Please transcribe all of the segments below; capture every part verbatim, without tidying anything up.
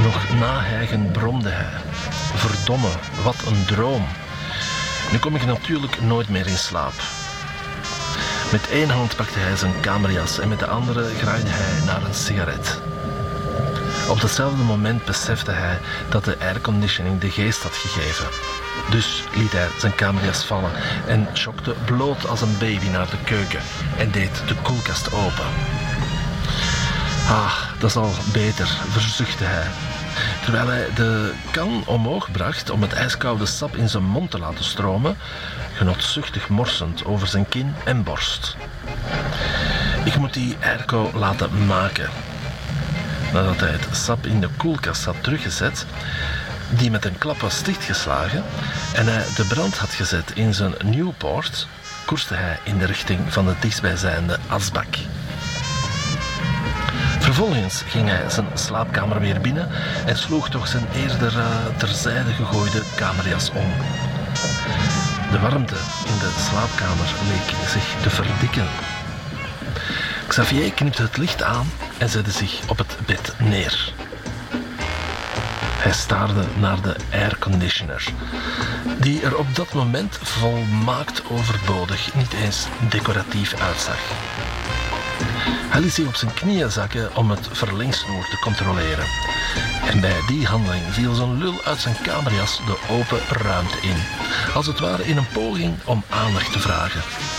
Nog nahijgend bromde hij. Verdomme, wat een droom. Nu kom ik natuurlijk nooit meer in slaap. Met één hand pakte hij zijn kamerjas en met de andere graaide hij naar een sigaret. Op datzelfde moment besefte hij dat de airconditioning de geest had gegeven. Dus liet hij zijn kamerjas vallen en schokte bloot als een baby naar de keuken en deed de koelkast open. Ah, dat is al beter, verzuchtte hij, terwijl hij de kan omhoog bracht om het ijskoude sap in zijn mond te laten stromen, genotzuchtig morsend over zijn kin en borst. Ik moet die airco laten maken. Nadat hij het sap in de koelkast had teruggezet, die met een klap was dichtgeslagen, en hij de brand had gezet in zijn Newport, koerste hij in de richting van de dichtstbijzijnde asbak. Vervolgens ging hij zijn slaapkamer weer binnen en sloeg toch zijn eerder uh, terzijde gegooide kamerjas om. De warmte in de slaapkamer leek zich te verdikken. Xavier knipte het licht aan en zette zich op het bed neer. Hij staarde naar de airconditioner, die er op dat moment volmaakt overbodig, niet eens decoratief uitzag. Hij liet zich op zijn knieën zakken om het verlengsnoer te controleren. En bij die handeling viel zijn lul uit zijn kamerjas de open ruimte in, als het ware in een poging om aandacht te vragen.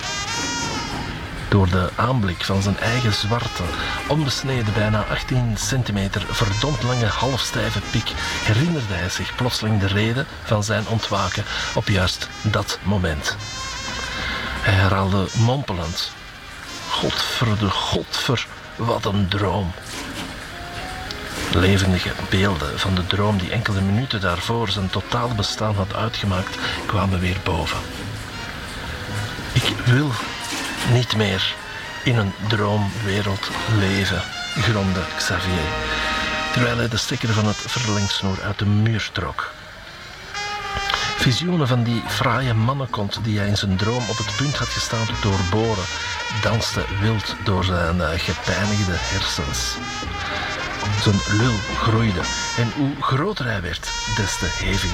Door de aanblik van zijn eigen zwarte, onbesneden bijna achttien centimeter verdomd lange halfstijve pik herinnerde hij zich plotseling de reden van zijn ontwaken op juist dat moment. Hij herhaalde mompelend: Godver de godver, wat een droom. Levendige beelden van de droom die enkele minuten daarvoor zijn totale bestaan had uitgemaakt, kwamen weer boven. Ik wil niet meer in een droomwereld leven, gromde Xavier, terwijl hij de stekker van het verlengsnoer uit de muur trok. Visioenen van die fraaie mannenkont die hij in zijn droom op het punt had gestaan te doorboren, dansten wild door zijn uh, gepijnigde hersens. Zijn lul groeide en hoe groter hij werd, des te heviger